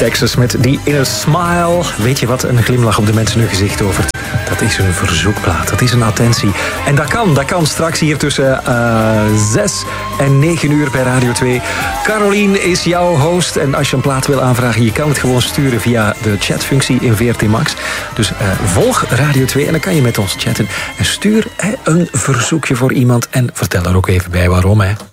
Texas met die Inner Smile. Weet je wat een glimlach op de mensen hun gezicht tovert? Dat is een verzoekplaat, dat is een attentie. En dat kan straks hier tussen 6 en 9 uur bij Radio 2. Caroline is jouw host en als je een plaat wil aanvragen, je kan het gewoon sturen via de chatfunctie in VRT Max. Dus volg Radio 2 en dan kan je met ons chatten. En stuur een verzoekje voor iemand en vertel er ook even bij waarom.